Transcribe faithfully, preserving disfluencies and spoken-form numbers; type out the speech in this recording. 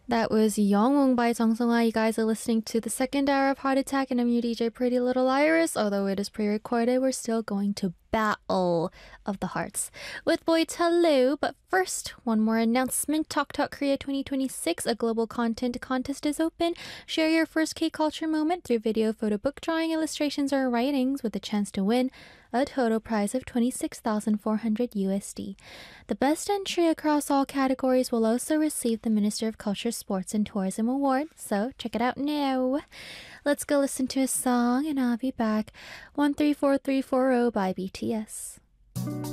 That was Young by Song Sung-ha. You guys are listening to the second hour of Heart Attack, and I'm your D J Pretty Little Iris. Although it is pre-recorded, we're still going to battle of the hearts with Boy Hello. But first, one more announcement. Talk Talk Korea twenty twenty-six, a global content contest is open. Share your first K-culture moment through video, photo, book drawing, illustrations, or writings with a chance to win a total prize of twenty-six thousand four hundred U S D. The best entry across all categories will also receive the Minister of Culture, Sports and Tourism Award, so check it out now. Let's go listen to a song and I'll be back. one three four three four zero by B T S.